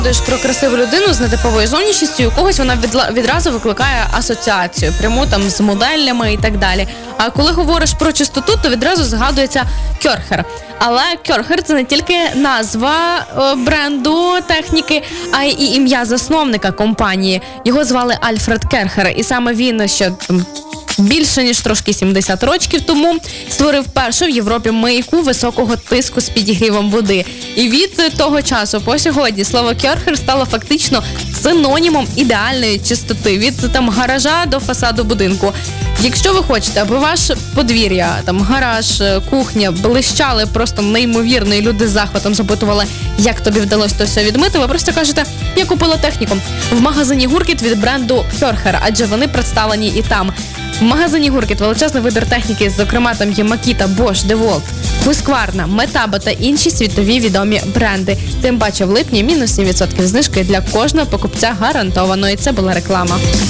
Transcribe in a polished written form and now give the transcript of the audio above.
Про красиву людину з нетиповою зовнішністю, у когось вона відразу викликає асоціацію, пряму там з моделями і так далі. А коли говориш про чистоту, то відразу згадується Кьорхер. Але Кьорхер – це не тільки назва бренду техніки, а й ім'я засновника компанії. Його звали Альфред Керхер, і саме він ще більше ніж трошки 70 років тому створив першу в Європі мийку високого тиску з підігрівом води. І від того часу по сьогодні слово Кьорхер стало фактично синонімом ідеальної чистоти. Від там гаража до фасаду будинку. Якщо ви хочете, аби ваше подвір'я, там гараж, кухня блищали просто неймовірно, і люди з захватом запитували, як тобі вдалося то все відмити, ви просто кажете, я купила техніку в магазині Гуркіт від бренду Кьорхер, адже вони представлені і там. В магазині Гуркіт величезний вибір техніки, зокрема там є Makita, Bosch, DeWalt, Husqvarna, Metabo та інші світові відомі бренди. Тим паче в липні мінус 7% знижки для кожного покупця гарантовано. І це була реклама.